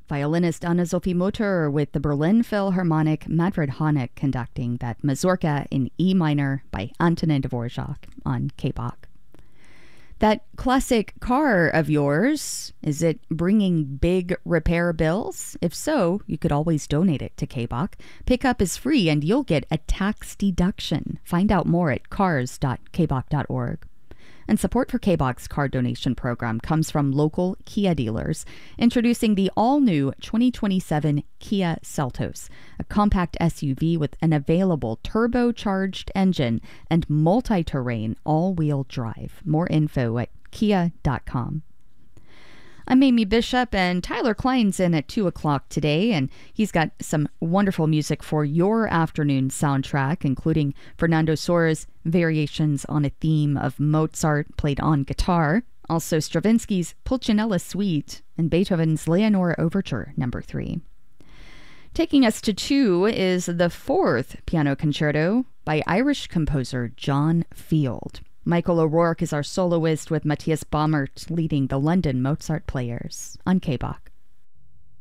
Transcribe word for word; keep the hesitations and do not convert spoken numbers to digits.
Violinist Anna-Sophie Mutter with the Berlin Philharmonic Manfred Honeck conducting that Mazurka in E minor by Antonin Dvorak on K B O C. That classic car of yours, is it bringing big repair bills? If so, you could always donate it to K B O C. Pickup is free and you'll get a tax deduction. Find out more at cars dot k b o c dot org. And support for K B O C's car donation program comes from local Kia dealers, introducing the all-new twenty twenty-seven Kia Seltos, a compact S U V with an available turbocharged engine and multi-terrain all-wheel drive. More info at kia dot com. I'm Amy Bishop, and Tyler Klein's in at two o'clock today, and he's got some wonderful music for your afternoon soundtrack, including Fernando Sora's variations on a theme of Mozart played on guitar, also Stravinsky's Pulcinella Suite, and Beethoven's Leonore Overture number three. Taking us to two is the fourth piano concerto by Irish composer John Field. Michael O'Rourke is our soloist with Matthias Baumert leading the London Mozart Players on K B O C.